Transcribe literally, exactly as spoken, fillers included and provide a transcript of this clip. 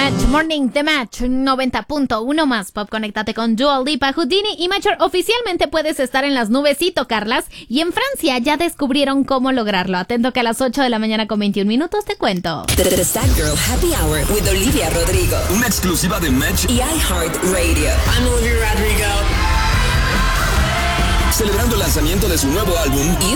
Match Morning The Match noventa punto uno más pop. Conéctate con Dua Lipa, Houdini y Major. Oficialmente puedes estar en las nubes y tocarlas. Y en Francia ya descubrieron cómo lograrlo. Atento que a las ocho de la mañana con veintiún minutos te cuento. The, the Sad Girl Happy Hour with Olivia Rodrigo. Una exclusiva de Match y iHeartRadio. I'm Olivia Rodrigo. Celebrando el lanzamiento de su nuevo álbum